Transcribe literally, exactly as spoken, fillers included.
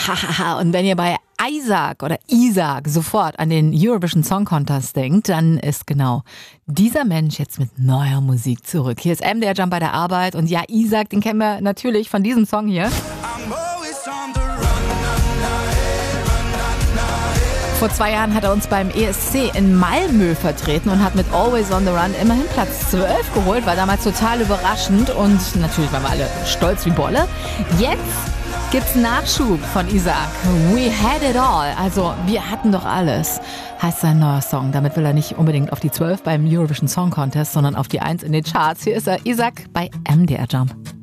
Hahaha. Und wenn ihr bei Isaac oder Isaac sofort an den Eurovision Song Contest denkt, dann ist genau dieser Mensch jetzt mit neuer Musik zurück. Hier ist M D R Jump bei der Arbeit und ja, Isaac, den kennen wir natürlich von diesem Song hier. Vor zwei Jahren hat er uns beim E S C in Malmö vertreten und hat mit Always on the Run immerhin Platz zwölf geholt. War damals total überraschend und natürlich waren wir alle stolz wie Bolle. Jetzt gibt's Nachschub von Isaac. We had it all. Also, wir hatten doch alles, heißt sein neuer Song. Damit will er nicht unbedingt auf die zwölf beim Eurovision Song Contest, sondern auf die eins in den Charts. Hier ist er, Isaac bei M D R Jump.